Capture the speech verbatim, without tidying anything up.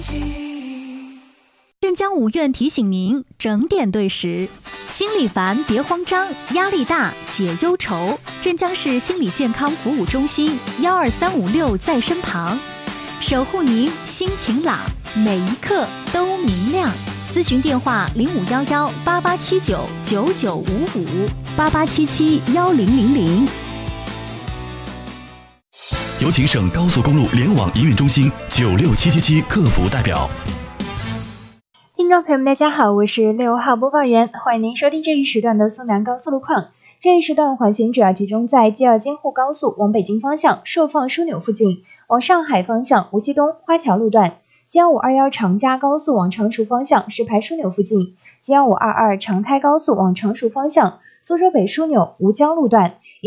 镇江五院提醒您整点对时，心里烦别慌张，压力大解忧愁。镇江市心理健康服务中心幺二三五六在身旁，守护您心晴朗，每一刻都明亮。咨询电话零五幺幺八八七九九九五五八八七七幺零零零。 有请省高速公路联网营运中心九六七七七客服代表。 听众朋友们，大家好，我是六号播报员，欢迎您收听这一时段的苏南高速路况。这一时段环形主要集中在 G 二 京沪高速往北京方向寿放枢纽附近，往上海方向无锡东花桥路段 G 二五二一 长嘉高速往常熟方向石牌枢纽附近 G 二五二二 长台高速往常熟方向苏州北枢纽吴江路段